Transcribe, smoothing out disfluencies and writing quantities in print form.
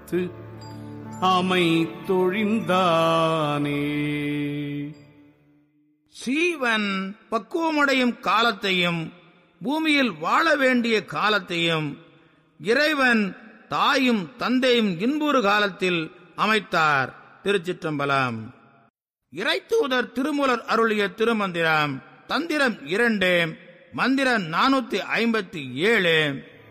காத்து அமைத்தொழிந்தானே. சீவன் பக்குவமடையும் காலத்தையும் பூமியில் வாழ வேண்டிய காலத்தையும் இறைவன் தாயும் தந்தையும் இன்புறு காலத்தில் அமைத்தார். திருச்சிற்றம்பலம். இறைத்தூதர் திருமூலர் அருளிய திருமந்திரம். தந்திரம் 2, மந்திரம் 457.